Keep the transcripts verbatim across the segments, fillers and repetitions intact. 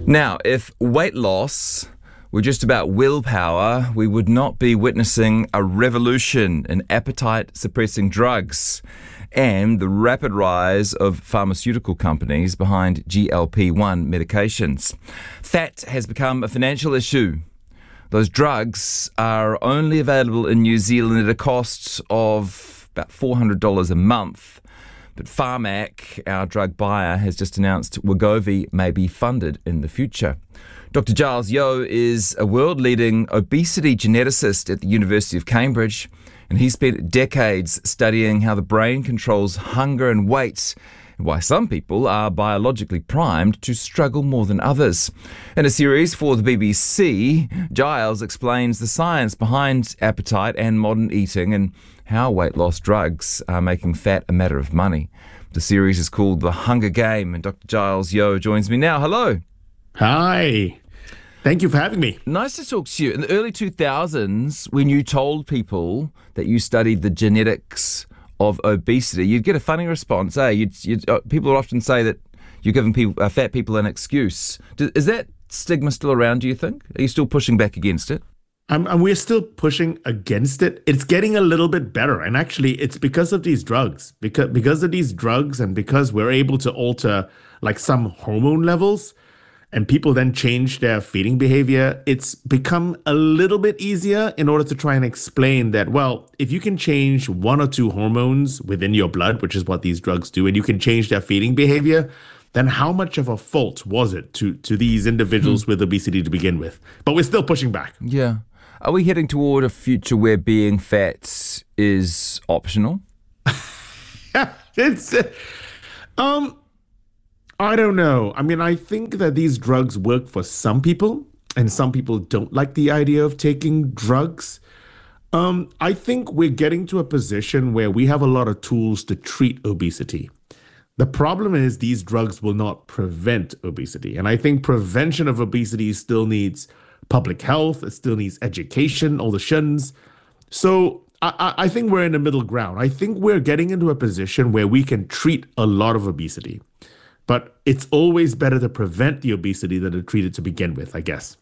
Now, if weight loss were just about willpower, we would not be witnessing a revolution in appetite-suppressing drugs and the rapid rise of pharmaceutical companies behind G L P one medications. Fat has become a financial issue. Those drugs are only available in New Zealand at a cost of about four hundred dollars a month. But Pharmac, our drug buyer, has just announced Wegovy may be funded in the future. Doctor Giles Yeo is a world-leading obesity geneticist at the University of Cambridge, and he spent decades studying how the brain controls hunger and weight, and why some people are biologically primed to struggle more than others. In a series for the B B C, Giles explains the science behind appetite and modern eating and how weight loss drugs are making fat a matter of money. The series is called The Hunger Game, and Doctor Giles Yeo joins me now. Hello. Hi. Thank you for having me. Nice to talk to you. In the early two thousands, when you told people that you studied the genetics of obesity, you'd get a funny response. Eh? You'd, you'd, uh, people would often say that you're giving people, uh, fat people an excuse. Do, is that stigma still around, do you think? Are you still pushing back against it? Um, and we're still pushing against it. It's getting a little bit better. And actually, it's because of these drugs. Because, because of these drugs and because we're able to alter like some hormone levels, and people then change their feeding behavior, it's become a little bit easier in order to try and explain that, well, if you can change one or two hormones within your blood, which is what these drugs do, and you can change their feeding behavior, then how much of a fault was it to, to these individuals hmm. with obesity to begin with? But we're still pushing back. Yeah. Are we heading toward a future where being fat is optional? it's... Uh, um. I don't know. I mean, I think that these drugs work for some people, and some people don't like the idea of taking drugs. Um, I think we're getting to a position where we have a lot of tools to treat obesity. The problem is these drugs will not prevent obesity. And I think prevention of obesity still needs public health. It still needs education, all the shuns. So I, I think we're in the middle ground. I think we're getting into a position where we can treat a lot of obesity. But it's always better to prevent the obesity than to treat it to begin with, I guess.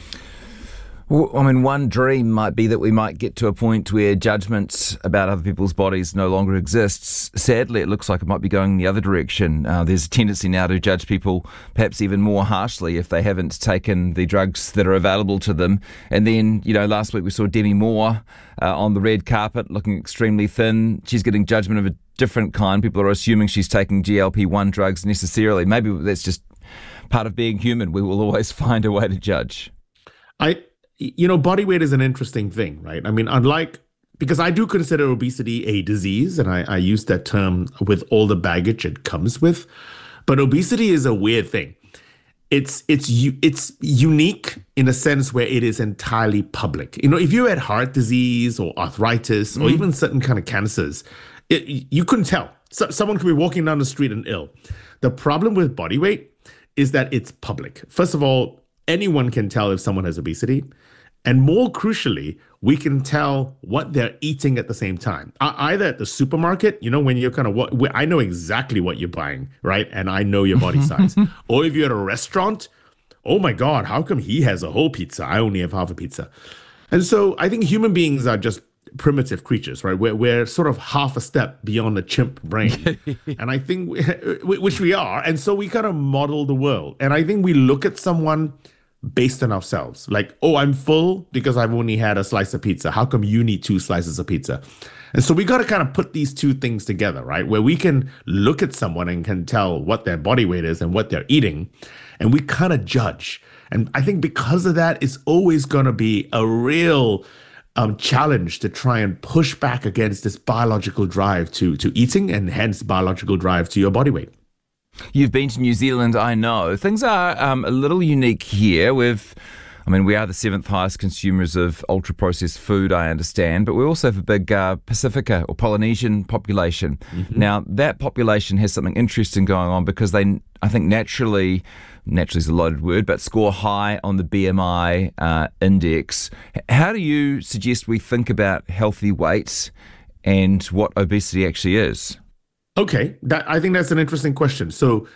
Well, I mean, one dream might be that we might get to a point where judgment about other people's bodies no longer exists. Sadly, it looks like it might be going the other direction. Uh, there's a tendency now to judge people perhaps even more harshly if they haven't taken the drugs that are available to them. And then, you know, last week we saw Demi Moore uh, on the red carpet looking extremely thin. She's getting judgment of a different kind. People are assuming she's taking G L P one drugs necessarily. Maybe that's just part of being human. We will always find a way to judge. I... You know, body weight is an interesting thing, right? I mean, unlike, because I do consider obesity a disease, and I, I use that term with all the baggage it comes with, but obesity is a weird thing. It's it's it's unique in a sense where it is entirely public. You know, if you had heart disease or arthritis mm. or even certain kind of cancers, it, you couldn't tell. So, someone could be walking down the street and ill. The problem with body weight is that it's public. First of all, anyone can tell if someone has obesity. And more crucially, we can tell what they're eating at the same time. Either at the supermarket, you know, when you're kind of, what I know exactly what you're buying, right? And I know your body size. Or if you're at a restaurant, oh my God, how come he has a whole pizza? I only have half a pizza. And so I think human beings are just primitive creatures, right? We're, we're sort of half a step beyond the chimp brain. And I think, we, which we are. And so we kind of model the world. And I think we look at someone based on ourselves. Like, oh, I'm full because I've only had a slice of pizza. How come you need two slices of pizza? And so we got to kind of put these two things together, right? Where we can look at someone and can tell what their body weight is and what they're eating. And we kind of judge. And I think because of that, it's always going to be a real um, challenge to try and push back against this biological drive to, to eating and hence biological drive to your body weight. You've been to New Zealand, I know. Things are um, a little unique here. We've, I mean, we are the seventh highest consumers of ultra-processed food, I understand, but we also have a big uh, Pacifica or Polynesian population. Mm-hmm. Now, that population has something interesting going on because they, I think, naturally, naturally is a loaded word, but score high on the B M I uh, index. How do you suggest we think about healthy weight and what obesity actually is? Okay, that, I think that's an interesting question. So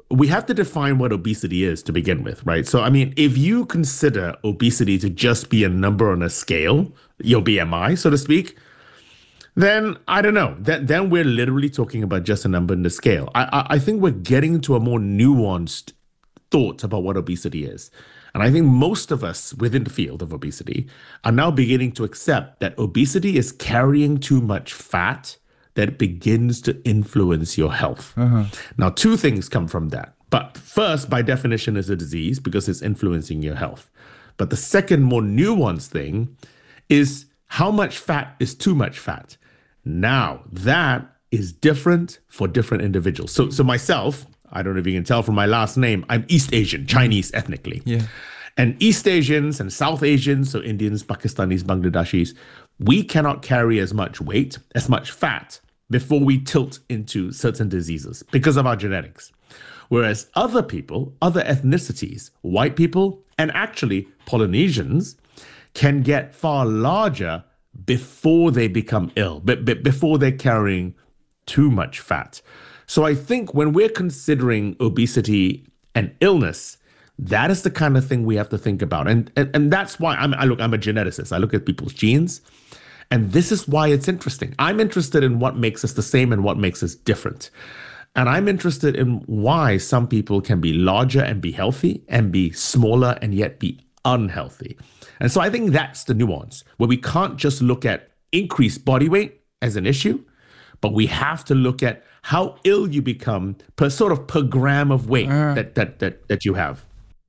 we have to define what obesity is to begin with, right? So, I mean, if you consider obesity to just be a number on a scale, your B M I, so to speak, then I don't know. Then, then we're literally talking about just a number in the scale. I, I, I think we're getting into a more nuanced thought about what obesity is. And I think most of us within the field of obesity are now beginning to accept that obesity is carrying too much fat that begins to influence your health. Uh-huh. Now, two things come from that. But first, by definition, is a disease because it's influencing your health. But the second, more nuanced thing is how much fat is too much fat. Now, that is different for different individuals. So, so myself, I don't know if you can tell from my last name, I'm East Asian, Chinese ethnically. Yeah. And East Asians and South Asians, so Indians, Pakistanis, Bangladeshis, we cannot carry as much weight, as much fat before we tilt into certain diseases because of our genetics. Whereas other people, other ethnicities, white people, and actually Polynesians can get far larger before they become ill, but before they're carrying too much fat. So I think when we're considering obesity and illness, that is the kind of thing we have to think about. And and, and that's why I'm, I look, I'm a geneticist. I look at people's genes. And this is why it's interesting. I'm interested in what makes us the same and what makes us different. And I'm interested in why some people can be larger and be healthy and be smaller and yet be unhealthy. And so I think that's the nuance, where we can't just look at increased body weight as an issue, but we have to look at how ill you become per sort of per gram of weight uh. that, that, that, that you have.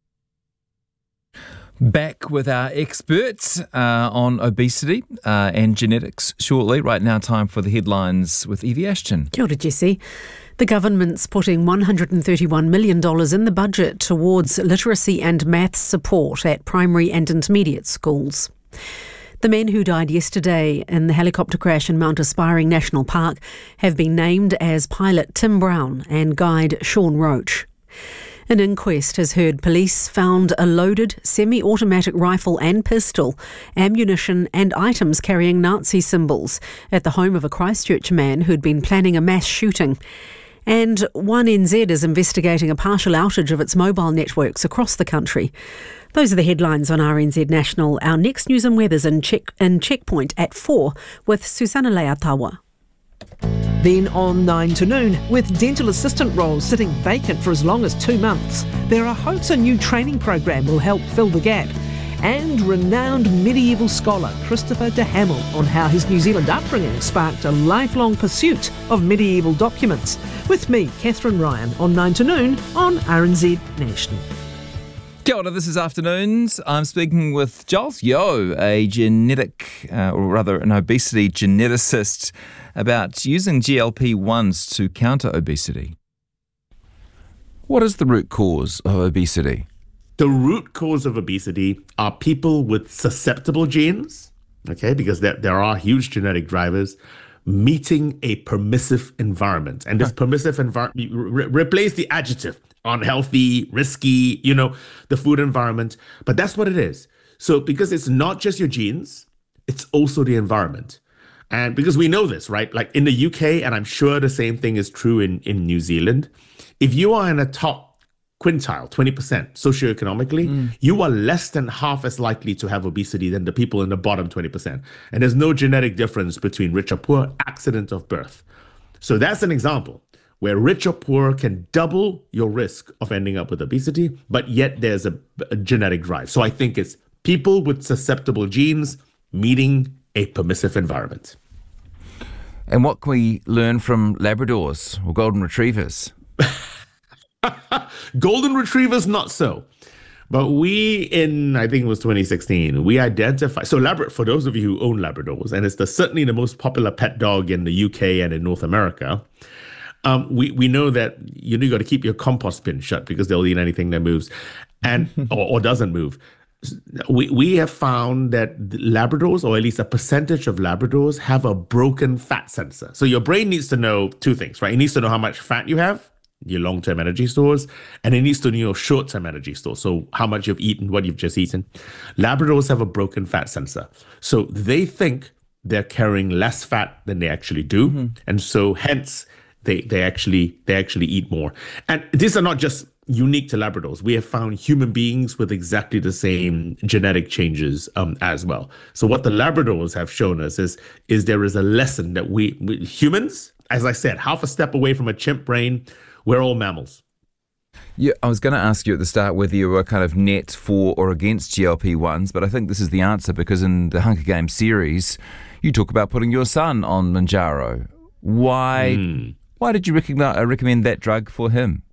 Back with our experts uh, on obesity uh, and genetics shortly. Right now, time for the headlines with Evie Ashton. Kia ora, Jesse. The government's putting one hundred thirty-one million dollars in the budget towards literacy and maths support at primary and intermediate schools. The men who died yesterday in the helicopter crash in Mount Aspiring National Park have been named as pilot Tim Brown and guide Sean Roach. An inquest has heard police found a loaded semi-automatic rifle and pistol, ammunition and items carrying Nazi symbols at the home of a Christchurch man who'd been planning a mass shooting. And one N Z is investigating a partial outage of its mobile networks across the country. Those are the headlines on R N Z National. Our next news and weather's in, check, in Checkpoint at four with Susanna Leatawa. Then on nine to noon, with dental assistant roles sitting vacant for as long as two months, there are hopes a new training program will help fill the gap. And renowned medieval scholar Christopher de Hamel on how his New Zealand upbringing sparked a lifelong pursuit of medieval documents. With me, Catherine Ryan, on nine to noon on R N Z National. Kia ora, this is Afternoons. I'm speaking with Giles Yeo, a genetic, uh, or rather an obesity geneticist, about using G L P ones to counter obesity. What is the root cause of obesity? The root cause of obesity are people with susceptible genes, okay, because there, there are huge genetic drivers, meeting a permissive environment. And this permissive environment, re- replace the adjective, unhealthy, risky, you know, the food environment. But that's what it is. So because it's not just your genes, it's also the environment. And because we know this, right? Like in the U K, and I'm sure the same thing is true in, in New Zealand, if you are in a top quintile, twenty percent socioeconomically, mm. you are less than half as likely to have obesity than the people in the bottom twenty percent. And there's no genetic difference between rich or poor, accident of birth. So that's an example where rich or poor can double your risk of ending up with obesity, but yet there's a, a genetic drive. So I think it's people with susceptible genes meeting a permissive environment. And what can we learn from Labradors or Golden Retrievers? Golden Retrievers, not so. But we, in, I think it was twenty sixteen, we identified, so Labrador, for those of you who own Labradors, and it's the, certainly the most popular pet dog in the U K and in North America, um, we, we know that you know, you got to keep your compost bin shut because they'll eat anything that moves and or, or doesn't move. We we have found that Labradors, or at least a percentage of Labradors, have a broken fat sensor. So your brain needs to know two things, right? It needs to know how much fat you have, your long-term energy stores, and it needs to know your short-term energy stores. So how much you've eaten, what you've just eaten. Labradors have a broken fat sensor. So they think they're carrying less fat than they actually do. Mm-hmm. And so hence they they actually they actually eat more. And these are not just unique to Labradors. We have found human beings with exactly the same genetic changes um, as well. So what the Labradors have shown us is is there is a lesson that we, we humans, as I said, half a step away from a chimp brain, we're all mammals. Yeah, I was going to ask you at the start whether you were kind of net for or against G L P ones, but I think this is the answer, because in the Hunger Games series, you talk about putting your son on Mounjaro. Why? Mm. Why did you recommend, uh, recommend that drug for him?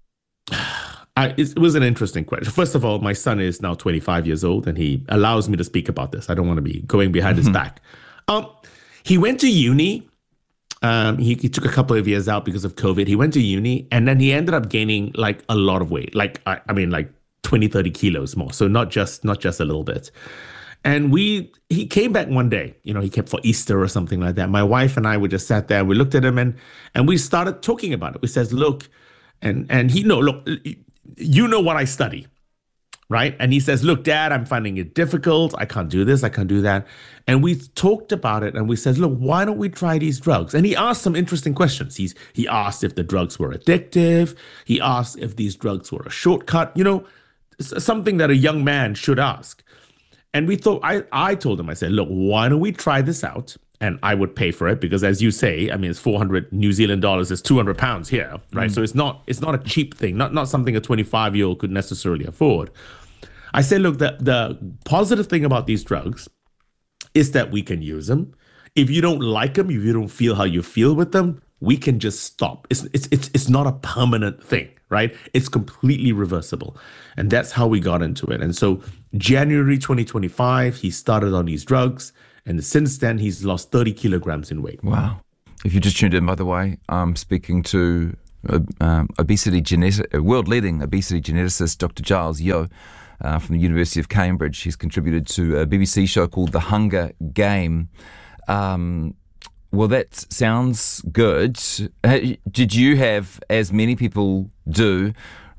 I, it was an interesting question. First of all, my son is now twenty-five years old, and he allows me to speak about this. I don't want to be going behind his back. Um, he went to uni. Um, he, he took a couple of years out because of COVID. He went to uni, and then he ended up gaining like a lot of weight. Like, I, I mean, like twenty, thirty kilos more. So not just not just a little bit. And we he came back one day, you know, he came for Easter or something like that. My wife and I were just sat there. We looked at him and and we started talking about it. We said, look, and and he no look. You know what I study, right? And he says, look, Dad, I'm finding it difficult. I can't do this. I can't do that. And we talked about it, and we said, look, why don't we try these drugs? And he asked some interesting questions. He's He asked if the drugs were addictive. He asked if these drugs were a shortcut, you know, something that a young man should ask. And we thought, I, I told him, I said, look, why don't we try this out? And I would pay for it because, as you say, I mean, it's four hundred New Zealand dollars, it's two hundred pounds here, right? Mm. So it's not it's not a cheap thing, not not something a twenty-five-year-old could necessarily afford. I said, look, the, the positive thing about these drugs is that we can use them. If you don't like them, if you don't feel how you feel with them, we can just stop. It's it's it's it's not a permanent thing, right? It's completely reversible. And that's how we got into it. And so January twenty twenty-five, he started on these drugs. And since then, he's lost thirty kilograms in weight. Wow. If you just tuned in, by the way, I'm speaking to uh, um, obesity genetic, world-leading obesity geneticist, Doctor Giles Yeo, uh, from the University of Cambridge. He's contributed to a B B C show called The Hunger Game. Um, well, that sounds good. Did you have, as many people do,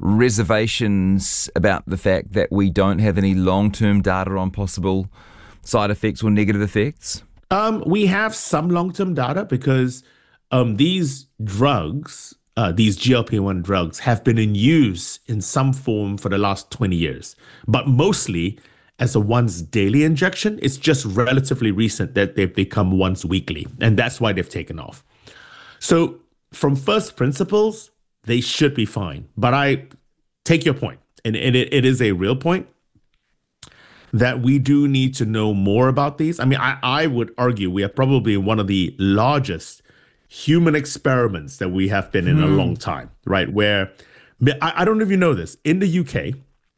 reservations about the fact that we don't have any long-term data on possible side effects or negative effects? Um, we have some long-term data because um, these drugs, uh, these G L P one drugs, have been in use in some form for the last twenty years, but mostly as a once daily injection. It's just relatively recent that they've become once weekly, and that's why they've taken off. So from first principles, they should be fine. But I take your point, and, and it, it is a real point, that we do need to know more about these. I mean, I, I would argue we are probably one of the largest human experiments that we have been in mm. a long time, right? Where, I, I don't know if you know this, in the U K,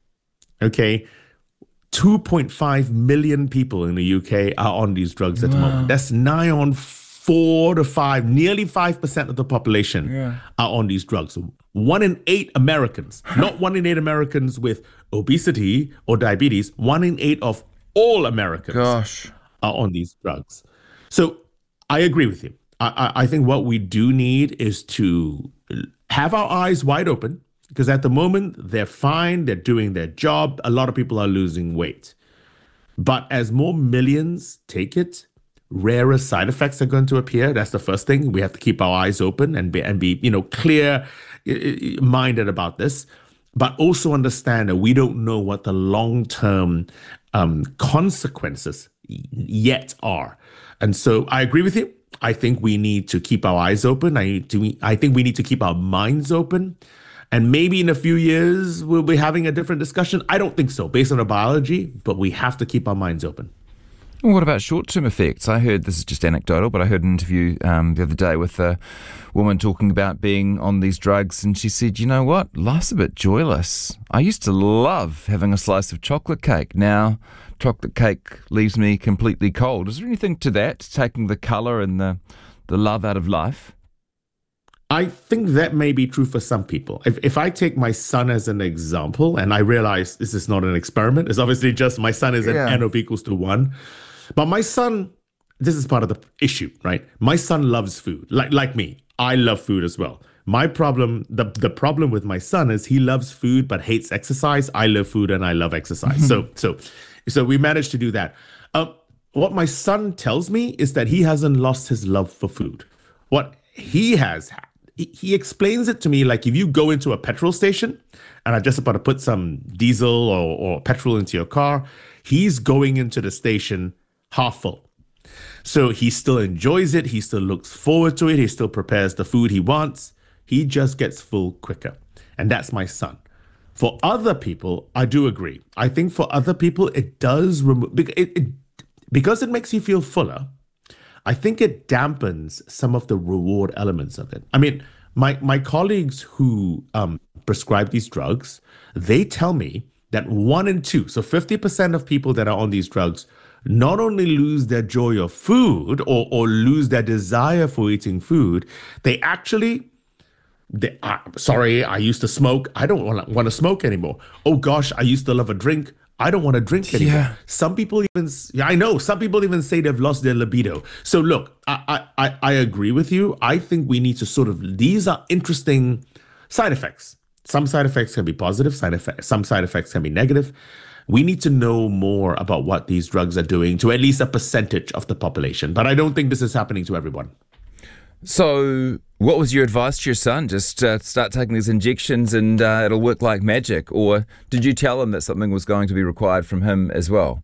okay, two point five million people in the U K are on these drugs at wow. the moment. That's nigh on four to five, nearly five percent of the population yeah. are on these drugs. One in eight Americans, not one in eight Americans with obesity or diabetes, one in eight of all Americans Gosh. are on these drugs. So I agree with you. I, I, I think what we do need is to have our eyes wide open, because at the moment they're fine, they're doing their job. A lot of people are losing weight. But as more millions take it, rarer side effects are going to appear. That's the first thing. We have to keep our eyes open and be, and be, you know, clear minded about this, but also understand that we don't know what the long-term um, consequences yet are. And so I agree with you. I think we need to keep our eyes open. I need to, I think we need to keep our minds open. And maybe in a few years, we'll be having a different discussion. I don't think so, based on the biology, but we have to keep our minds open. Well, what about short-term effects? I heard, this is just anecdotal, but I heard an interview um, the other day with a woman talking about being on these drugs, and she said, you know what, life's a bit joyless. I used to love having a slice of chocolate cake. Now, chocolate cake leaves me completely cold. Is there anything to that, taking the colour and the, the love out of life? I think that may be true for some people. If if I take my son as an example, and I realize this is not an experiment, it's obviously just my son is yeah. an N of equals to one. But my son, this is part of the issue, right? My son loves food, like like me. I love food as well. My problem, the, the problem with my son is he loves food but hates exercise. I love food and I love exercise. so so so we managed to do that. Um, what my son tells me is that he hasn't lost his love for food. What he has he, he explains it to me like if you go into a petrol station and are just about to put some diesel or, or petrol into your car, he's going into the station half full. So he still enjoys it. He still looks forward to it. He still prepares the food he wants. He just gets full quicker. And that's my son. For other people, I do agree. I think for other people, it does remove, it, it, because it makes you feel fuller. I think it dampens some of the reward elements of it. I mean, my, my colleagues who um, prescribe these drugs, they tell me that one in two, so fifty percent of people that are on these drugs, not only lose their joy of food or, or lose their desire for eating food, they actually, they, uh, sorry, I used to smoke. I don't want to want to smoke anymore. Oh gosh, I used to love a drink. I don't want to drink anymore. Yeah. Some people even, yeah, I know, some people even say they've lost their libido. So look, I, I, I agree with you. I think we need to sort of, these are interesting side effects. Some side effects can be positive, side effects, some side effects can be negative. We need to know more about what these drugs are doing to at least a percentage of the population. But I don't think this is happening to everyone. So what was your advice to your son? Just uh, start taking these injections and uh, it'll work like magic? Or did you tell him that something was going to be required from him as well?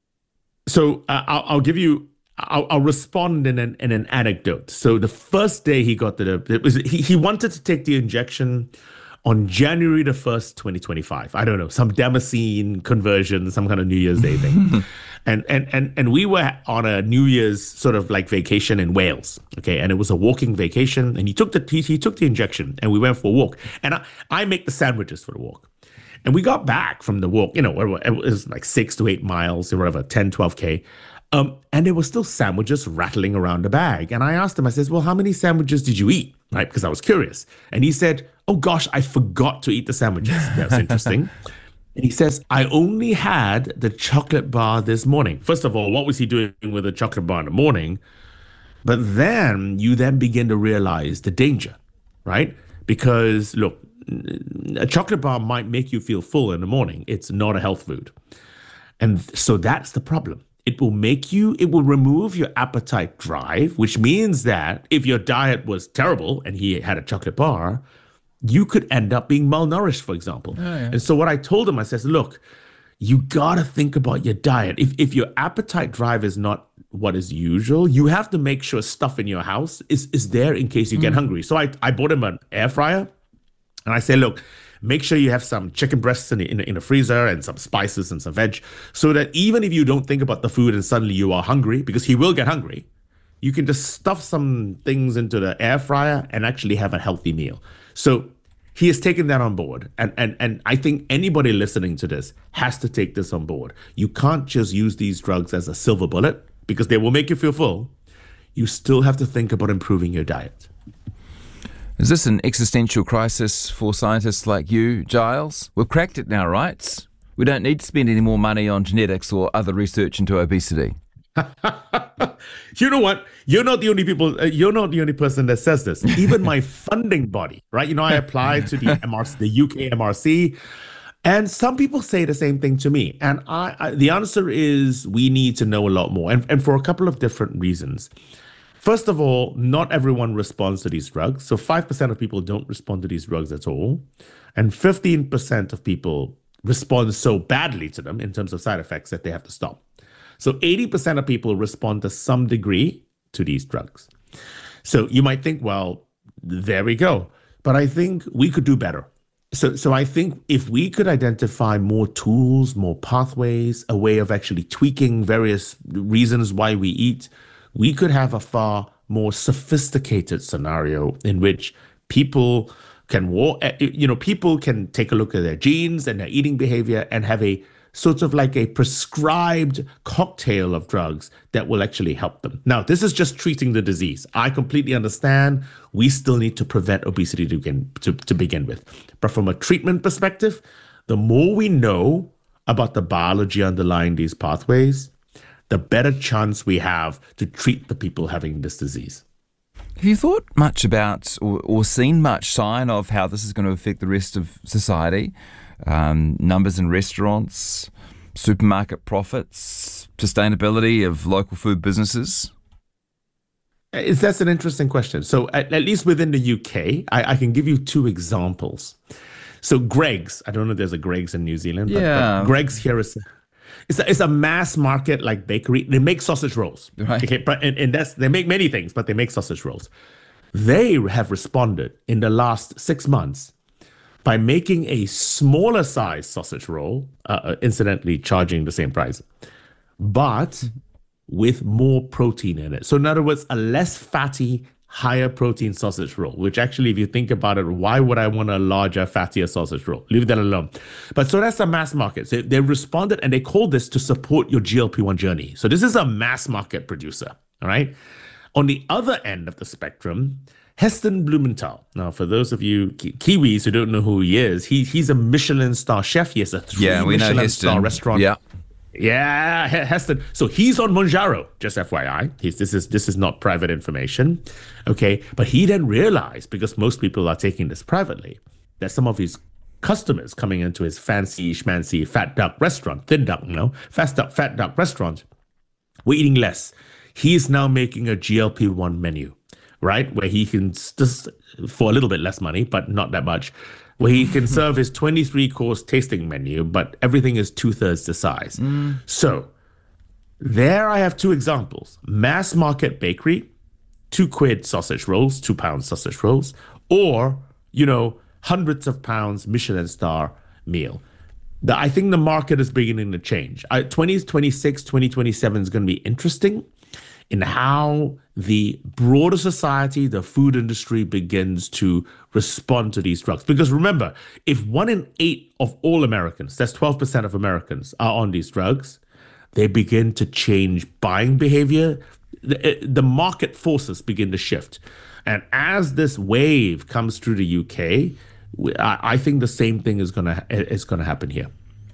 So uh, I'll, I'll give you, I'll, I'll respond in an, in an anecdote. So the first day he got the, it was, he, he wanted to take the injection on January the first, twenty twenty-five. I don't know, some Damascene conversion, some kind of New Year's Day thing. and, and, and, and we were on a New Year's sort of like vacation in Wales. Okay. And it was a walking vacation. And he took the, he, he took the injection and we went for a walk. And I, I make the sandwiches for the walk. And we got back from the walk, you know, it was like six to eight miles or whatever, ten, twelve K. Um, and there were still sandwiches rattling around the bag. And I asked him, I says, well, how many sandwiches did you eat? Right? Because I was curious. And he said, oh gosh, I forgot to eat the sandwiches. That's interesting. And he says, I only had the chocolate bar this morning. First of all, what was he doing with a chocolate bar in the morning? But then you then begin to realize the danger, right? Because look, a chocolate bar might make you feel full in the morning. It's not a health food. And so that's the problem. It will make you, it will remove your appetite drive, which means that if your diet was terrible and he had a chocolate bar, you could end up being malnourished, for example. Oh, yeah. And so what I told him, I says, look, you got to think about your diet. If if your appetite drive is not what is usual, you have to make sure stuff in your house is, is there in case you mm. get hungry. So I, I bought him an air fryer and I say, look, make sure you have some chicken breasts in the, in, the, in the freezer and some spices and some veg so that even if you don't think about the food and suddenly you are hungry, because he will get hungry, you can just stuff some things into the air fryer and actually have a healthy meal. So he has taken that on board. And, and, and I think anybody listening to this has to take this on board. You can't just use these drugs as a silver bullet because they will make you feel full. You still have to think about improving your diet. Is this an existential crisis for scientists like you, Giles? We've cracked it now, right? We don't need to spend any more money on genetics or other research into obesity. You know what? You're not the only people. Uh, you're not the only person that says this. Even my funding body, right? You know, I applied to the M R C, the U K M R C, and some people say the same thing to me. And I, I, the answer is we need to know a lot more, and, and for a couple of different reasons. First of all, not everyone responds to these drugs. So five percent of people don't respond to these drugs at all. And fifteen percent of people respond so badly to them in terms of side effects that they have to stop. So eighty percent of people respond to some degree to these drugs. So you might think, well, there we go. But I think we could do better. So, so I think if we could identify more tools, more pathways, a way of actually tweaking various reasons why we eat, we could have a far more sophisticated scenario in which people can walk, you know, people can take a look at their genes and their eating behavior and have a sort of like a prescribed cocktail of drugs that will actually help them. Now, this is just treating the disease. I completely understand we still need to prevent obesity to begin, to, to begin with. But from a treatment perspective, the more we know about the biology underlying these pathways, the better chance we have to treat the people having this disease. Have you thought much about or, or seen much sign of how this is going to affect the rest of society? Um, numbers in restaurants, supermarket profits, sustainability of local food businesses? It's, that's an interesting question. So at, at least within the U K, I, I can give you two examples. So Greggs, I don't know if there's a Greggs in New Zealand, but, Yeah. but Greggs here is it's a, it's a mass market like bakery. They make sausage rolls. Right. Okay, but and, and that's they make many things, but they make sausage rolls. They have responded in the last six months by making a smaller size sausage roll, uh, incidentally charging the same price, but with more protein in it. So in other words, a less fatty, higher protein sausage roll, which actually, if you think about it, why would I want a larger, fattier sausage roll? Leave that alone. But so that's a mass market. So they responded and they called this to support your G L P one journey. So this is a mass market producer, all right? On the other end of the spectrum, Heston Blumenthal. Now, for those of you Ki- Kiwis who don't know who he is, he, he's a Michelin star chef. He has a three Yeah, we know Michelin Heston. star restaurant. Yeah. Yeah, H- Heston. So he's on Monjaro, just F Y I. He's, this is this is not private information, okay? But he then realized, because most people are taking this privately, that some of his customers coming into his fancy schmancy fat duck restaurant, thin duck, you know, fast duck, fat duck restaurant, were eating less. He is now making a G L P one menu, right? Where he can, just for a little bit less money, but not that much, where he can serve his twenty-three course tasting menu, but everything is two-thirds the size. Mm. So there I have two examples. Mass market bakery, two quid sausage rolls, two pound sausage rolls, or, you know, hundreds of pounds Michelin star meal. The, I think the market is beginning to change. I, twenty twenty-six, twenty twenty-seven is going to be interesting in how the broader society, the food industry, begins to respond to these drugs. Because remember, if one in eight of all Americans, that's twelve percent of Americans, are on these drugs, they begin to change buying behavior. The, the market forces begin to shift. And as this wave comes through the U K, I, I think the same thing is gonna is gonna happen here.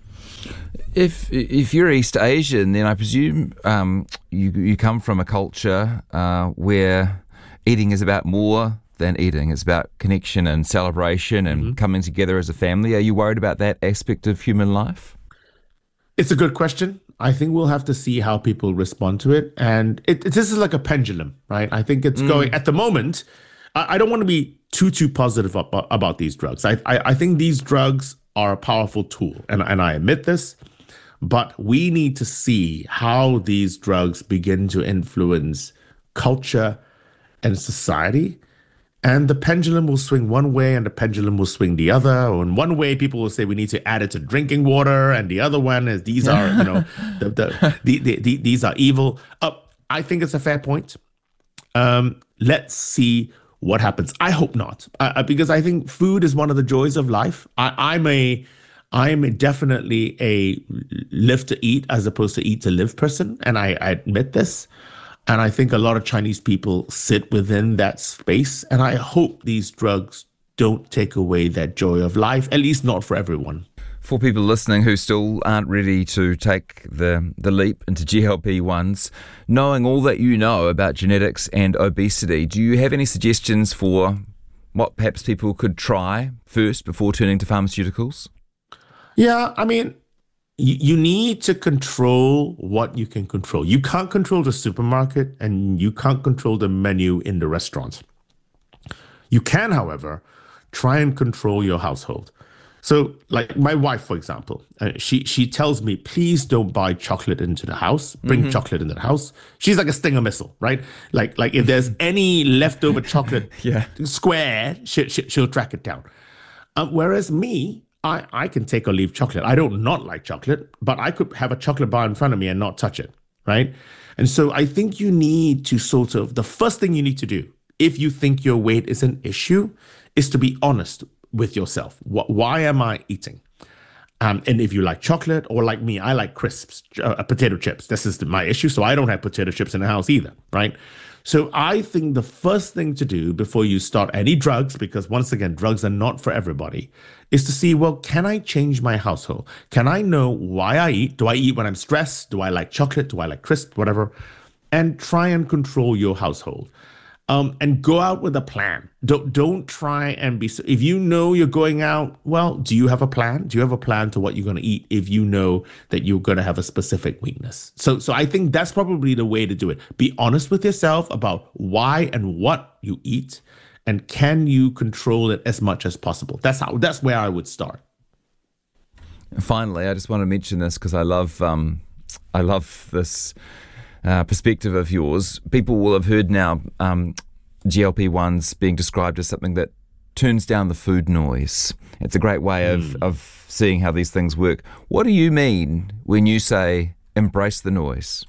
If if you're East Asian, then I presume um, you you come from a culture uh, where eating is about more than eating. It's about connection and celebration and mm-hmm. coming together as a family. Are you worried about that aspect of human life? It's a good question. I think we'll have to see how people respond to it. And it, it, this is like a pendulum, right? I think it's mm. going, at the moment, I, I don't want to be too, too positive about, about these drugs. I, I, I think these drugs are a powerful tool, and, and I admit this. But we need to see how these drugs begin to influence culture and society. And the pendulum will swing one way and the pendulum will swing the other. Or in one way, people will say we need to add it to drinking water. And the other one is these are, you know, the, the, the, the, the, these are evil. Uh, I think it's a fair point. Um, let's see what happens. I hope not, uh, because I think food is one of the joys of life. I, I'm a... I'm definitely a live to eat as opposed to eat to live person. And I, I admit this. And I think a lot of Chinese people sit within that space. And I hope these drugs don't take away that joy of life, at least not for everyone. For people listening who still aren't ready to take the, the leap into G L P ones, knowing all that you know about genetics and obesity, do you have any suggestions for what perhaps people could try first before turning to pharmaceuticals? Yeah, I mean, you, you need to control what you can control. You can't control the supermarket and you can't control the menu in the restaurant. You can, however, try and control your household. So like my wife, for example, uh, she she tells me, please don't buy chocolate into the house. Bring mm-hmm. chocolate into the house. She's like a Stinger missile, right? Like like if there's any leftover chocolate yeah. square, she, she, she'll track it down. Uh, whereas me, I, I can take or leave chocolate. I don't not like chocolate, but I could have a chocolate bar in front of me and not touch it, right? And so I think you need to sort of, the first thing you need to do, if you think your weight is an issue, is to be honest with yourself. What, why am I eating? Um, and if you like chocolate, or like me, I like crisps, uh, potato chips. This is my issue, so I don't have potato chips in the house either, right? So I think the first thing to do before you start any drugs, because once again, drugs are not for everybody, is to see, well, can I change my household? Can I know why I eat? Do I eat when I'm stressed? Do I like chocolate? Do I like crisp? Whatever. And try and control your household. Um, and go out with a plan. Don't don't try and be. If you know you're going out, well, do you have a plan? Do you have a plan to what you're going to eat? If you know that you're going to have a specific weakness, so so I think that's probably the way to do it. Be honest with yourself about why and what you eat, and can you control it as much as possible. That's how. That's where I would start. Finally, I just want to mention this because I love um, I love this. Uh, perspective of yours. People will have heard now um, G L P ones being described as something that turns down the food noise. It's a great way of, mm. of seeing how these things work. What do you mean when you say embrace the noise?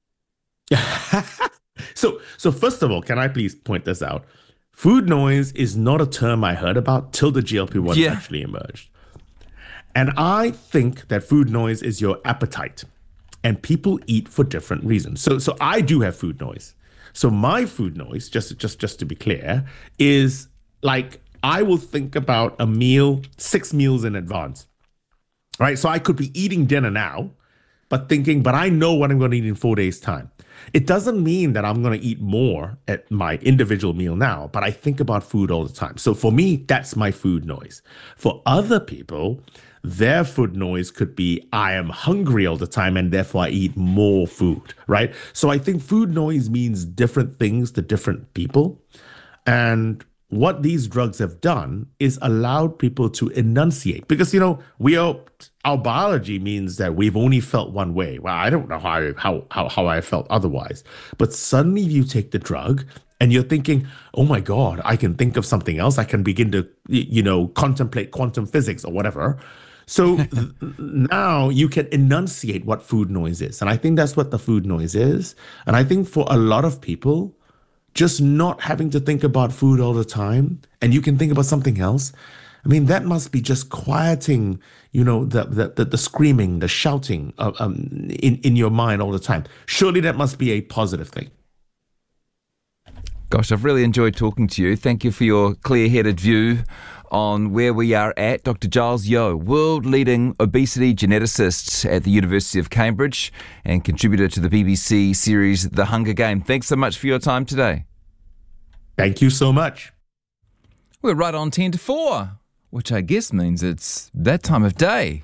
so, so first of all, can I please point this out? Food noise is not a term I heard about till the G L P one yeah. actually emerged. And I think that food noise is your appetite. And people eat for different reasons. So so I do have food noise. So my food noise, just, just, just to be clear, is like I will think about a meal six meals in advance. Right? So I could be eating dinner now, but thinking, but I know what I'm going to eat in four days' time. It doesn't mean that I'm going to eat more at my individual meal now, but I think about food all the time. So for me, that's my food noise. For other people, their food noise could be, I am hungry all the time and therefore I eat more food, right? So I think food noise means different things to different people. And what these drugs have done is allowed people to enunciate. Because, you know, we are, our biology means that we've only felt one way. Well, I don't know how I, how, how, how I felt otherwise. But suddenly you take the drug and you're thinking, oh my God, I can think of something else. I can begin to, you know, contemplate quantum physics or whatever. So th- now you can enunciate what food noise is. And I think that's what the food noise is. And I think for a lot of people, just not having to think about food all the time, and you can think about something else. I mean, that must be just quieting, you know, the the the, the screaming, the shouting uh, um, in, in your mind all the time. Surely that must be a positive thing. Gosh, I've really enjoyed talking to you. Thank you for your clear-headed view on where we are at. Doctor Giles Yeo, world-leading obesity geneticist at the University of Cambridge and contributor to the B B C series The Hunger Game. Thanks so much for your time today. Thank you so much. We're right on ten to four, which I guess means it's that time of day.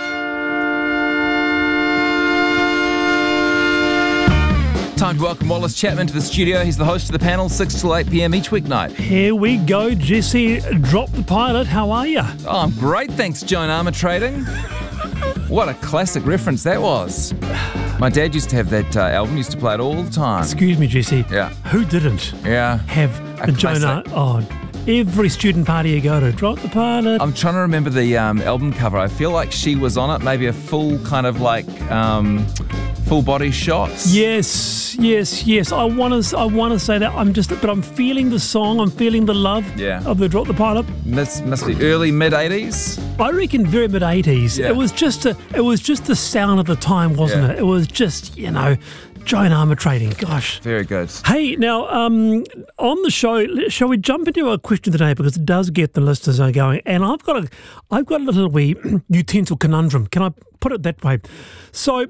Time to welcome Wallace Chapman to the studio. He's the host of the panel, six till eight p.m. each weeknight. Here we go, Jesse. Drop the pilot. How are you? Oh, I'm great, thanks, Joan Armour Trading. What a classic reference that was. My dad used to have that uh, album, used to play it all the time. Excuse me, Jesse. Yeah. Who didn't Yeah. have A the Joan classic. Armour? Oh, every student party you go to, drop the pilot. I'm trying to remember the um, album cover. I feel like she was on it, maybe a full kind of like um, full body shots. Yes, yes, yes. I want to. I want to say that. I'm just, but I'm feeling the song. I'm feeling the love Yeah. of the Drop the Pilot. This must be early mid eighties. I reckon very mid eighties. Yeah. It was just a. It was just the sound of the time, wasn't Yeah. it? It was just, you know, Joan Armour Trading. Gosh. Very good. Hey, now, um, on the show, shall we jump into a question today, because it does get the listeners are going, and I've got a, I've got a little wee utensil conundrum. Can I put it that way? So,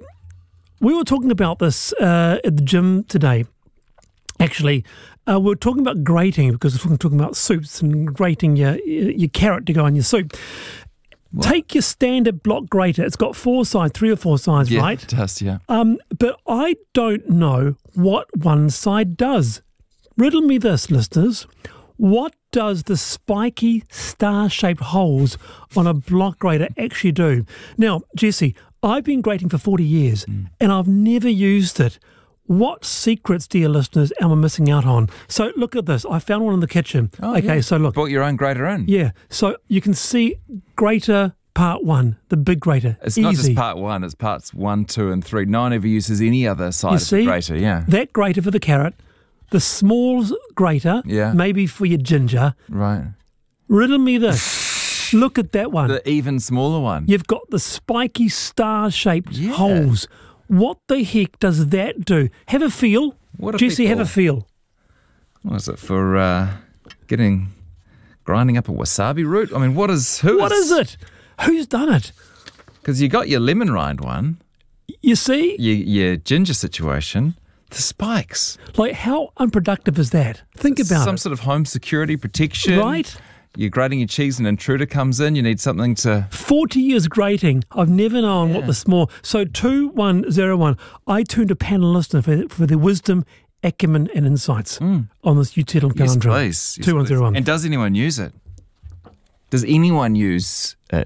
we were talking about this uh, at the gym today. Actually, uh, we were talking about grating, because we're talking about soups and grating your your carrot to go on your soup. What? Take your standard block grater. It's got four sides, three or four sides, Yeah, right? it does, yeah. Um, but I don't know what one side does. Riddle me this, listeners. What does the spiky star-shaped holes on a block grater actually do? Now, Jesse, I've been grating for forty years mm. and I've never used it. What secrets, dear listeners, am I missing out on? So look at this. I found one in the kitchen. Oh, okay, yeah. so look. Brought your own grater in. Yeah, so you can see grater part one, the big grater. It's Easy. not just part one, it's parts one, two, and three. No one ever uses any other side You of see? the grater, yeah. That grater for the carrot, the small grater, Yeah. maybe for your ginger. Right. Riddle me this. Look at that one. The even smaller one. You've got the spiky star-shaped Yeah. holes. What the heck does that do? Have a feel. What do Jesse, have a people- feel. What is it for uh, getting, grinding up a wasabi root? I mean, what is, who What is it? Who's done it? Because you got your lemon rind one, You see? your, your ginger situation. The spikes. Like, how unproductive is that? Think about Some it. sort of home security protection. Right? You're grating your cheese and an intruder comes in. You need something to... forty years grating. I've never known what the small... So two one zero one, I turn to panel listener for, for their wisdom, acumen and insights on this utility Yes, conundrum. please. Yes, two one zero one. please. And does anyone use it? Does anyone use it?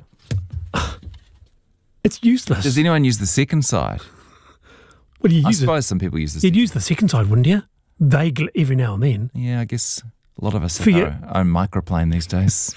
It's useless. Does anyone use the second side? What do you I use it? suppose some people use the You'd second. use the second side, wouldn't you? Vaguely, every now and then. Yeah, I guess a lot of us For have you- our own microplane these days.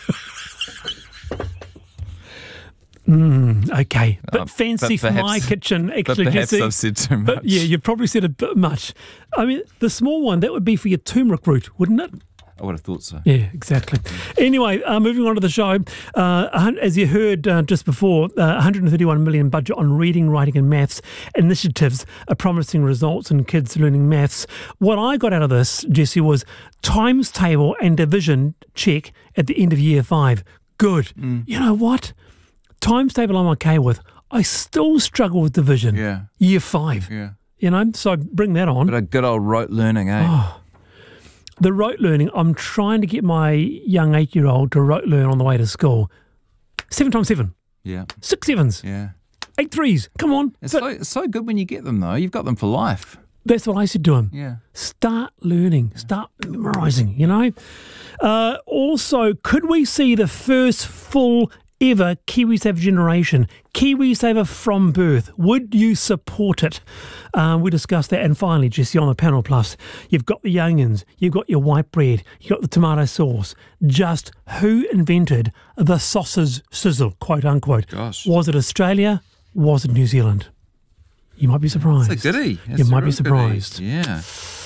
Okay. But Uh, fancy but for my perhaps- kitchen, but actually. perhaps Jesse. I've said too much. But yeah, you've probably said a bit much. I mean, the small one, that would be for your turmeric root, wouldn't it? I would have thought so. Yeah, exactly. Anyway, uh, moving on to the show. Uh, a hun- as you heard uh, just before, uh, one hundred thirty-one million budget on reading, writing and maths initiatives are promising results in kids learning maths. What I got out of this, Jesse, was times table and division check at the end of year five. Good. You know what? Times table I'm okay with. I still struggle with division. Yeah. Year five. Yeah. You know, so bring that on. But a good old rote learning, eh? Oh. The rote learning, I'm trying to get my young eight-year-old to rote learn on the way to school. Seven times seven. Yeah. Six sevens. Yeah. Eight threes. Come on. It's But so, it's so good when you get them, though. You've got them for life. that's what I said to him. Yeah. Start learning. Start memorising, you know. Uh, also, could we see the first full ever KiwiSaver generation? KiwiSaver from birth. Would you support it? Um, we discussed that. And finally, Jesse, on the panel plus, you've got the onions, you've got your white bread, you've got the tomato sauce. Just who invented the sausage sizzle, quote unquote? Gosh. Was it Australia? Was it New Zealand? You might be surprised. It's a goodie. You It's a might be real surprised. goodie. Yeah.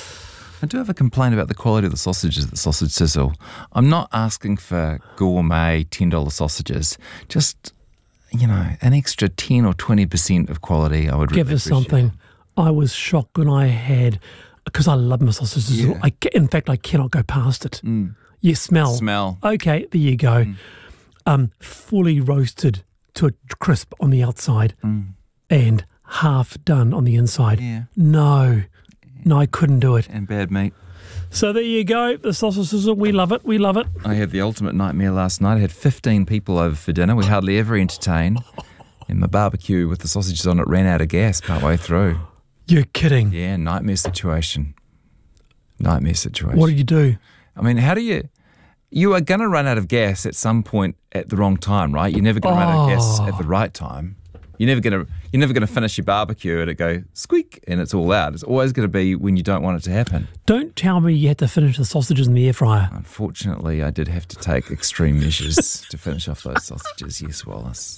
I do have a complaint about the quality of the sausages at the Sausage Sizzle. I'm not asking for gourmet ten dollar sausages. Just, you know, an extra ten or twenty percent of quality I would Give really us appreciate. something. I was shocked when I had, because I love my sausages. Yeah. I, ca- in fact, I cannot go past it. You smell. Smell. Okay, there you go. Um, fully roasted to a crisp on the outside and half done on the inside. Yeah. No, no, I couldn't do it. And bad meat. So there you go. The sausage sizzle. We love it. We love it. I had the ultimate nightmare last night. I had fifteen people over for dinner. We hardly ever entertain. And my barbecue with the sausages on it ran out of gas partway through. You're kidding. Yeah, nightmare situation. Nightmare situation. What did you do? I mean, how do you... You are going to run out of gas at some point at the wrong time, right? You're never going to run out of gas Oh. at the right time. You're never going to you're never going to finish your barbecue and it go squeak and it's all out. It's always going to be when you don't want it to happen. Don't tell me you had to finish the sausages in the air fryer. Unfortunately, I did have to take extreme measures to finish off those sausages. Yes, Wallace.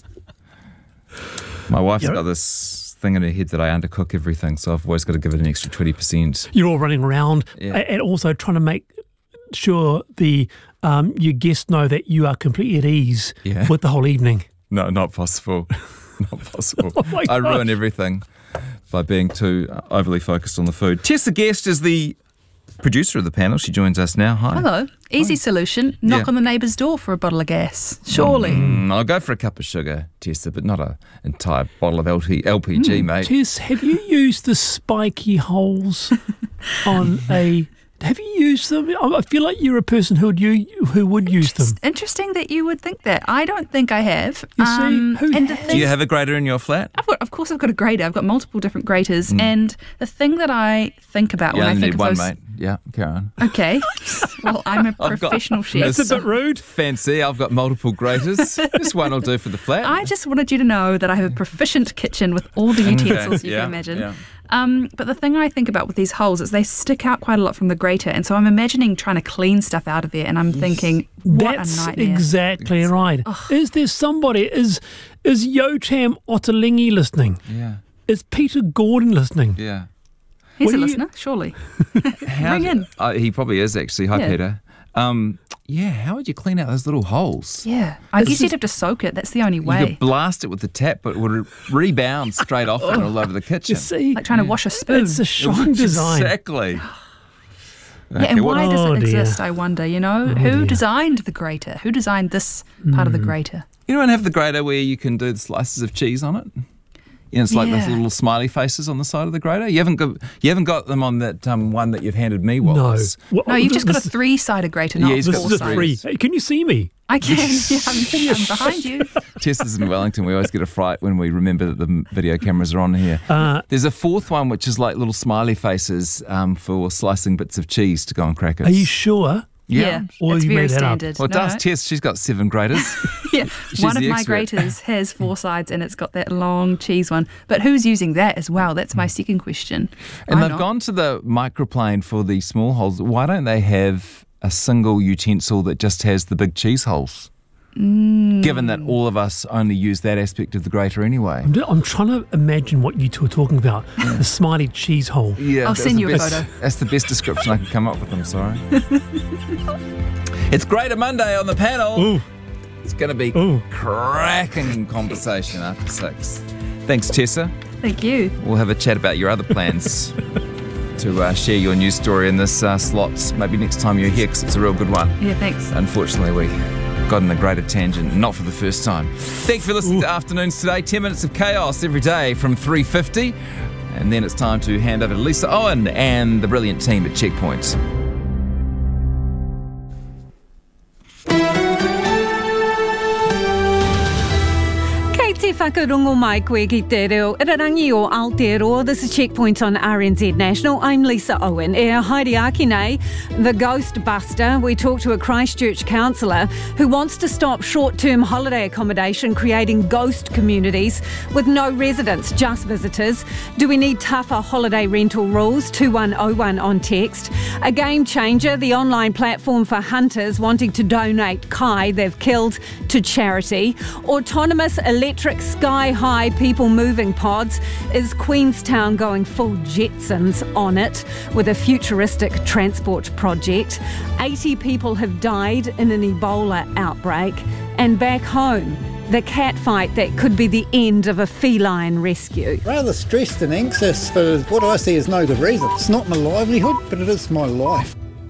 My wife's Yeah. got this thing in her head that I undercook everything, so I've always got to give it an extra twenty percent. You're all running around Yeah. a- and also trying to make sure the um, your guests know that you are completely at ease Yeah. with the whole evening. No, not possible. Not possible. Oh my I ruin gosh. everything by being too uh, overly focused on the food. Tessa Guest is the producer of the panel. She joins us now. Hi. Hello. Easy solution. Knock Yeah. on the neighbour's door for a bottle of gas. Surely. Mm, I'll go for a cup of sugar, Tessa, but not an entire bottle of L P- L P G, mate. Tess, have you used the spiky holes on a... Have you used them? I I feel like you're a person who would, you, who would use them. It's interesting that you would think that. I don't think I have. You see, who and the has? Do thing, you have a grater in your flat? I've got, of course, I've got a grater. I've got multiple different graters, and the thing that I think about You when I only think need of one, those. mate. Yeah, carry on. Okay. Well, I'm a I've got- professional chef. That's a bit rude. Fancy, I've got multiple graters. Just one will do for the flat. I just wanted you to know that I have a proficient kitchen with all the utensils you yeah, can imagine. yeah. Um, but the thing I think about with these holes is they stick out quite a lot from the grater, and so I'm imagining trying to clean stuff out of there, and I'm thinking, what That's a nightmare. exactly right. Is there somebody, is is Yotam Ottolenghi listening? Yeah, Is Peter Gordon listening? yeah. He's What a do you- listener, surely. How Ring do- in. Uh, he probably is actually. Hi, Yeah. Peter. Um, yeah, how would you clean out those little holes? Yeah. I It's guess you'd just- have to soak it. That's the only You way. could blast it with the tap, but it would rebound straight off and all over the kitchen. You see, Like trying to wash a spoon. it's a shocking design. Exactly. Yeah, Okay, and what- why does Oh, it dear. exist, I wonder? You know, Oh, who dear. designed the grater? Who designed this part of the grater? Anyone have the grater where you can do the slices of cheese on it? You know, it's like Yeah. those little smiley faces on the side of the grater. You haven't got you haven't got them on that um, one that you've handed me, Wallace. No. No, you've just got a This- three-sided grater, not Yeah, he's This got is a four-sided. three. Hey, can you see me? I can. Yeah, I'm, I'm behind you. Tess is in Wellington. We always get a fright when we remember that the video cameras are on here. Uh, There's a fourth one which is like little smiley faces um, for slicing bits of cheese to go on crackers. Are you sure? Yeah, Or it's you very made that up? standard. Well, it No, does. no. Tess, she's got seven graters. Yeah, She's one of the my expert. graters has four sides and it's got that long cheese one. But who's using that as well? That's my second question. And I'm they've not. gone to the microplane for the small holes. Why don't they have a single utensil that just has the big cheese holes? Mm. Given that all of us only use that aspect of the grater anyway. I'm, I'm trying to imagine what you two are talking about. The smiley cheese hole. Yeah, I'll that's send the you a best- photo. That's the best description I can come up with, I'm sorry. It's Grater Monday on the panel. Ooh. It's going to be Ooh. cracking conversation after six. Thanks, Tessa. Thank you. We'll have a chat about your other plans to uh, share your news story in this uh, slot. Maybe next time you're here, because it's a real good one. Yeah, thanks. Unfortunately, we got in a greater tangent, not for the first time. Thanks for listening to Afternoons today. ten minutes of chaos every day from three fifty. And then it's time to hand over to Lisa Owen and the brilliant team at Checkpoint. Te whakarongo mai koe ki te reo. Irarangi o Aotearoa. This is Checkpoint on R N Z National. I'm Lisa Owen. E haere aki nei, the Ghost Buster. We talk to a Christchurch councillor who wants to stop short-term holiday accommodation creating ghost communities with no residents, just visitors. Do we need tougher holiday rental rules? two one oh one on text. A game changer, the online platform for hunters wanting to donate kai they've killed to charity. Autonomous electric sky-high people-moving pods. Is Queenstown going full Jetsons on it with a futuristic transport project? eighty people have died in an Ebola outbreak. And back home, the cat fight that could be the end of a feline rescue. Rather stressed and anxious for what I see as no good reason. It's not my livelihood, but it is my life.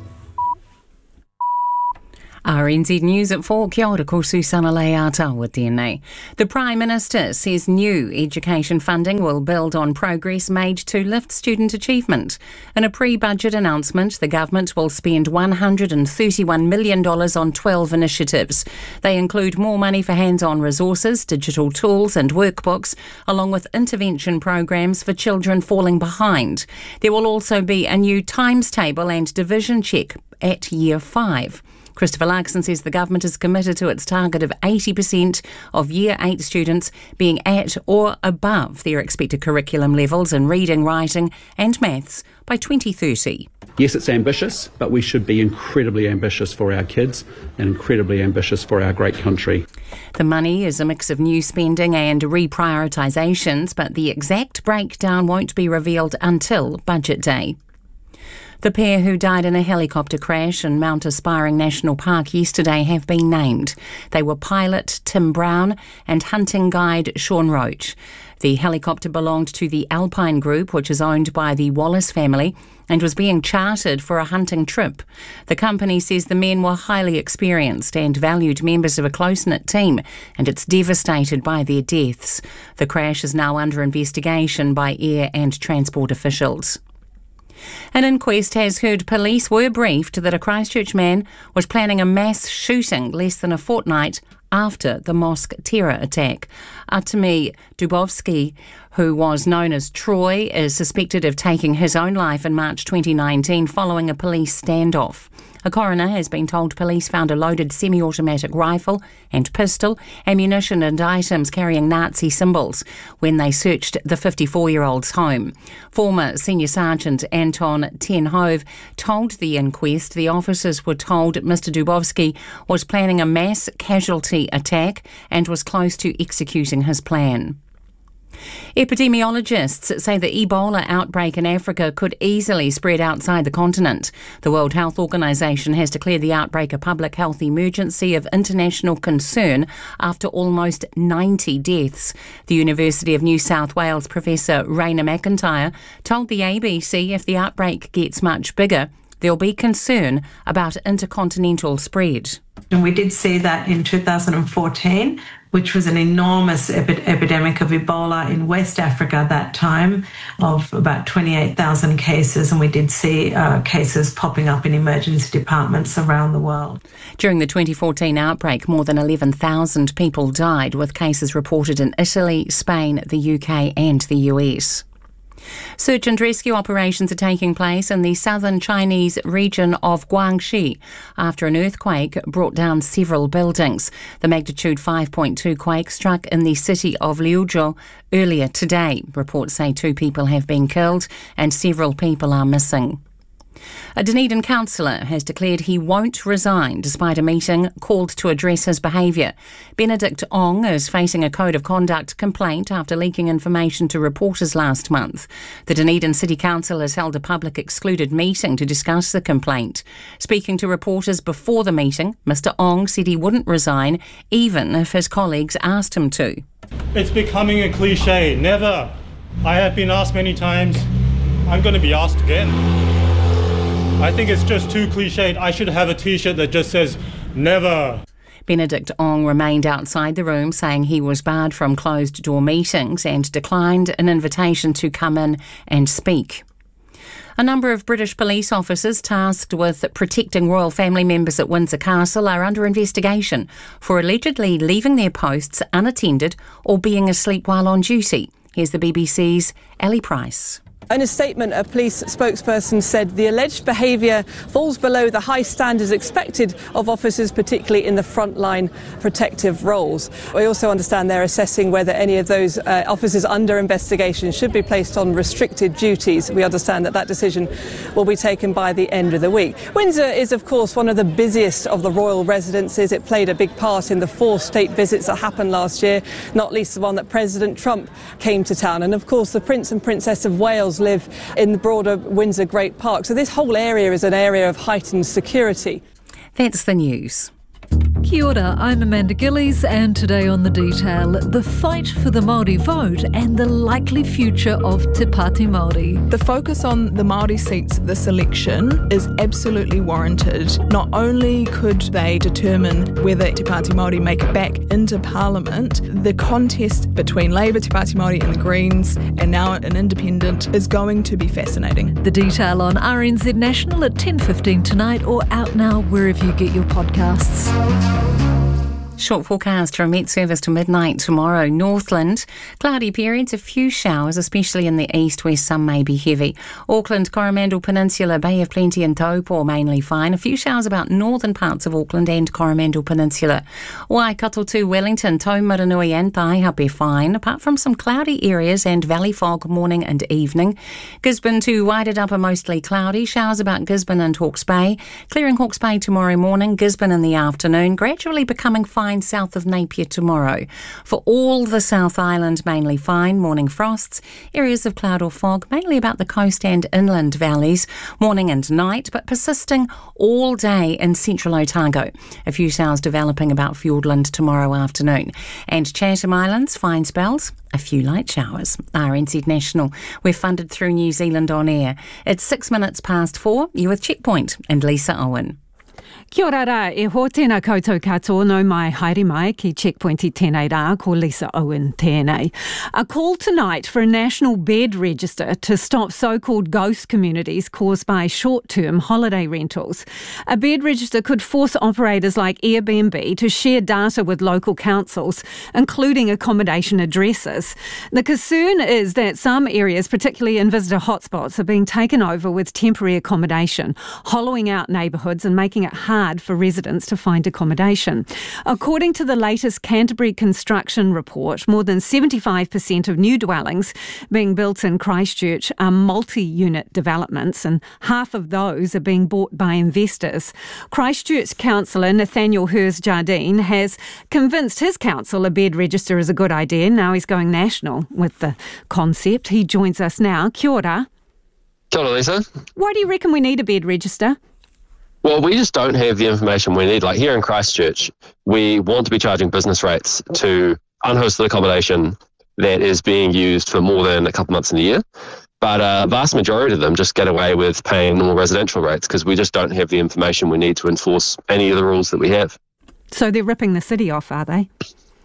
R N Z News at four. Kia ora, ko Susana Leata tēnei. The Prime Minister says new education funding will build on progress made to lift student achievement. In a pre-budget announcement, the government will spend one hundred thirty-one million dollars on twelve initiatives. They include more money for hands-on resources, digital tools and workbooks, along with intervention programs for children falling behind. There will also be a new times table and division check at year five. Christopher Larkson says the government is committed to its target of eighty percent of Year eight students being at or above their expected curriculum levels in reading, writing and maths by twenty thirty. Yes, it's ambitious, but we should be incredibly ambitious for our kids and incredibly ambitious for our great country. The money is a mix of new spending and reprioritisations, but the exact breakdown won't be revealed until Budget Day. The pair who died in a helicopter crash in Mount Aspiring National Park yesterday have been named. They were pilot Tim Brown and hunting guide Sean Roach. The helicopter belonged to the Alpine Group, which is owned by the Wallace family, and was being chartered for a hunting trip. The company says the men were highly experienced and valued members of a close-knit team, and it's devastated by their deaths. The crash is now under investigation by air and transport officials. An inquest has heard police were briefed that a Christchurch man was planning a mass shooting less than a fortnight after the mosque terror attack. Artemi Dubovsky, who was known as Troy, is suspected of taking his own life in March twenty nineteen following a police standoff. A coroner has been told police found a loaded semi-automatic rifle and pistol, ammunition and items carrying Nazi symbols when they searched the fifty-four-year-old's home. Former Senior Sergeant Anton Ten Hove told the inquest the officers were told Mister Dubovsky was planning a mass casualty attack and was close to executing his plan. Epidemiologists say the Ebola outbreak in Africa could easily spread outside the continent. The World Health Organization has declared the outbreak a public health emergency of international concern after almost ninety deaths. The University of New South Wales Professor Raina McIntyre told the A B C if the outbreak gets much bigger, there'll be concern about intercontinental spread. And we did see that in two thousand fourteen which was an enormous epi- epidemic of Ebola in West Africa at that time, of about twenty-eight thousand cases, and we did see uh, cases popping up in emergency departments around the world. During the twenty fourteen outbreak, more than eleven thousand people died, with cases reported in Italy, Spain, the U K and the U S. Search and rescue operations are taking place in the southern Chinese region of Guangxi after an earthquake brought down several buildings. The magnitude five point two quake struck in the city of Liuzhou earlier today. Reports say two people have been killed and several people are missing. A Dunedin councillor has declared he won't resign despite a meeting called to address his behaviour. Benedict Ong is facing a code of conduct complaint after leaking information to reporters last month. The Dunedin City Council has held a public excluded meeting to discuss the complaint. Speaking to reporters before the meeting, Mr Ong said he wouldn't resign even if his colleagues asked him to. It's becoming a cliche. Never. I have been asked many times. I'm going to be asked again. I think it's just too cliched. I should have a T-shirt that just says, never. Benedict Ong remained outside the room, saying he was barred from closed-door meetings and declined an invitation to come in and speak. A number of British police officers tasked with protecting royal family members at Windsor Castle are under investigation for allegedly leaving their posts unattended or being asleep while on duty. Here's the B B C's Ellie Price. In a statement, a police spokesperson said the alleged behaviour falls below the high standards expected of officers, particularly in the frontline protective roles. We also understand they're assessing whether any of those uh, officers under investigation should be placed on restricted duties. We understand that that decision will be taken by the end of the week. Windsor is, of course, one of the busiest of the royal residences. It played a big part in the four state visits that happened last year, not least the one that President Trump came to town. And, of course, the Prince and Princess of Wales live in the broader Windsor Great Park. So this whole area is an area of heightened security. That's the news. Kia ora, I'm Amanda Gillies, and today on The Detail, the fight for the Māori vote and the likely future of Te Pāti Māori. The focus on the Māori seats this election is absolutely warranted. Not only could they determine whether Te Pāti Māori make it back into Parliament, the contest between Labour, Te Pāti Māori and the Greens, and now an independent, is going to be fascinating. The Detail on R N Z National at ten fifteen tonight, or out now wherever you get your podcasts. Short forecast from Met Service to midnight tomorrow. Northland, cloudy periods, a few showers, especially in the east where some may be heavy. Auckland, Coromandel Peninsula, Bay of Plenty and Taupo mainly fine. A few showers about northern parts of Auckland and Coromandel Peninsula. Waikato to Wellington, Taumaranui and Taihape fine, apart from some cloudy areas and valley fog morning and evening. Gisborne to Wairarapa mostly cloudy. Showers about Gisborne and Hawke's Bay. Clearing Hawke's Bay tomorrow morning. Gisborne in the afternoon. Gradually becoming fine south of Napier tomorrow. For all the South Island, mainly fine, morning frosts, areas of cloud or fog, mainly about the coast and inland valleys, morning and night, but persisting all day in central Otago. A few showers developing about Fiordland tomorrow afternoon. And Chatham Islands, fine spells, a few light showers. R N Z National, we're funded through New Zealand On Air. It's six minutes past four. You're with Checkpoint and Lisa Owen. Kia ora rā, e ho tēnā koutou katoa no mai haere mai ki Checkpoint i tēnei rā, ko Lisa Owen tēnei. A call tonight for a national bed register to stop so-called ghost communities caused by short-term holiday rentals. A bed register could force operators like Airbnb to share data with local councils, including accommodation addresses. The concern is that some areas, particularly in visitor hotspots, are being taken over with temporary accommodation, hollowing out neighbourhoods and making it hard for residents to find accommodation. According to the latest Canterbury Construction Report, more than seventy-five percent of new dwellings being built in Christchurch are multi-unit developments, and half of those are being bought by investors. Christchurch councillor Nathaniel Hurst Jardine has convinced his council a bed register is a good idea. Now he's going national with the concept. He joins us now. Kia ora. Kia ora, Lisa. Why do you reckon we need a bed register? Well, we just don't have the information we need. Like here in Christchurch, we want to be charging business rates to unhosted accommodation that is being used for more than a couple months in the year. But a vast majority of them just get away with paying normal residential rates because we just don't have the information we need to enforce any of the rules that we have. So they're ripping the city off, are they?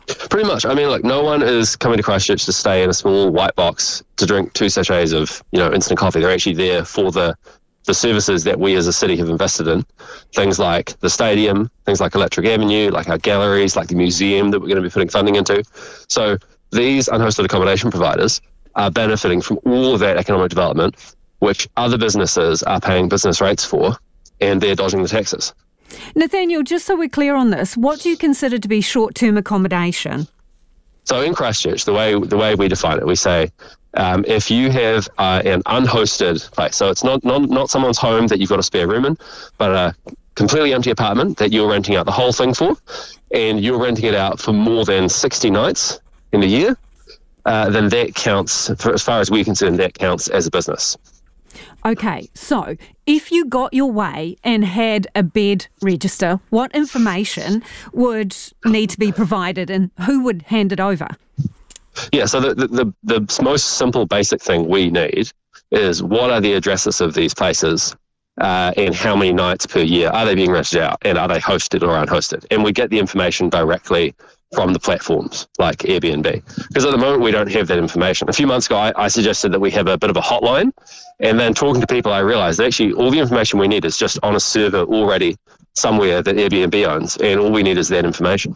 Pretty much. I mean, look, no one is coming to Christchurch to stay in a small white box to drink two sachets of, you know, instant coffee. They're actually there for the the services that we as a city have invested in. Things like the stadium, things like Electric Avenue, like our galleries, like the museum that we're going to be putting funding into. So these unhosted accommodation providers are benefiting from all of that economic development, which other businesses are paying business rates for, and they're dodging the taxes. Nathaniel, just so we're clear on this, what do you consider to be short-term accommodation? So in Christchurch, the way the way we define it, we say um, if you have uh, an unhosted place, so it's not, not not someone's home that you've got a spare room in, but a completely empty apartment that you're renting out the whole thing for, and you're renting it out for more than sixty nights in a year, uh, then that counts, for, as far as we're concerned, that counts as a business. Okay, so if you got your way and had a bed register, what information would need to be provided and who would hand it over? Yeah, so the, the, the most simple basic thing we need is what are the addresses of these places uh, and how many nights per year are they being rented out, and are they hosted or unhosted? And we get the information directly from the platforms like Airbnb. Because at the moment we don't have that information. A few months ago I, I suggested that we have a bit of a hotline, and then talking to people I realised that actually all the information we need is just on a server already somewhere that Airbnb owns, and all we need is that information.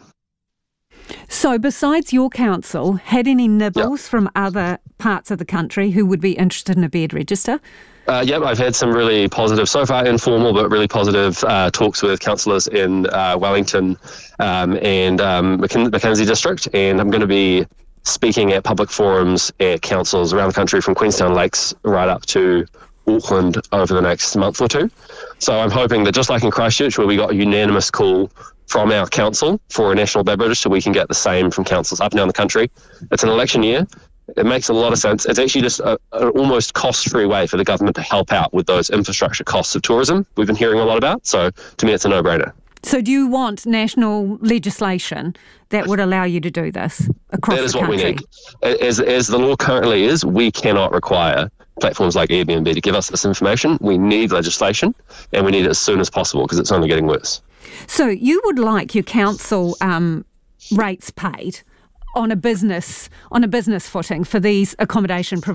So besides your council, had any nibbles yep. from other parts of the country who would be interested in a bed register? Uh, yep, I've had some really positive, so far informal, but really positive uh, talks with councillors in uh, Wellington um, and um, Mackenzie, Mackenzie District, and I'm going to be speaking at public forums at councils around the country from Queenstown Lakes right up to Auckland over the next month or two. So I'm hoping that just like in Christchurch, where we got a unanimous call from our council for a national bed register, we can get the same from councils up and down the country. It's an election year. It makes a lot of sense. It's actually just a, an almost cost-free way for the government to help out with those infrastructure costs of tourism we've been hearing a lot about. So to me, it's a no-brainer. So do you want national legislation that would allow you to do this across the country? That is what we need. As, as the law currently is, we cannot require platforms like Airbnb to give us this information. We need legislation, and we need it as soon as possible because it's only getting worse. So you would like your council um, rates paid on a business on a business footing for these accommodation providers?